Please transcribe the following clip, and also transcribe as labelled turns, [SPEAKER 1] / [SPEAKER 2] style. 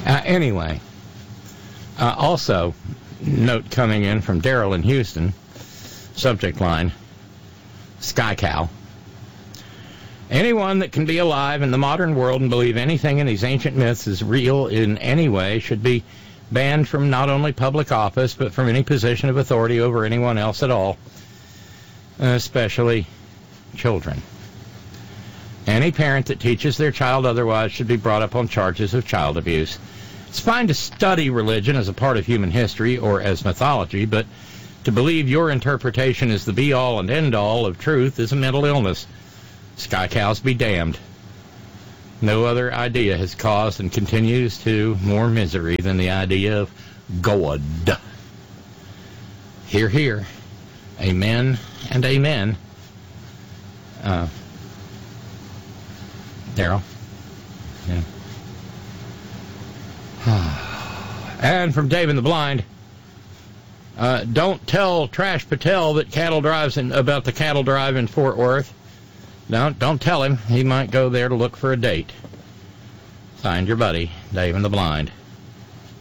[SPEAKER 1] Anyway, also, note coming in from Daryl in Houston, subject line, Sky Cow. Anyone that can be alive in the modern world and believe anything in these ancient myths is real in any way should be banned from not only public office, but from any position of authority over anyone else at all, especially children. Any parent that teaches their child otherwise should be brought up on charges of child abuse. It's fine to study religion as a part of human history or as mythology, but to believe your interpretation is the be-all and end-all of truth is a mental illness. Sky cows be damned. No other idea has caused and continues to more misery than the idea of God. Hear, hear. Amen and amen. Daryl? Yeah. And from Dave in the Blind, don't tell Trash Patel that about the cattle drive in Fort Worth. Don't tell him. He might go there to look for a date. Signed, your buddy, Dave in the Blind.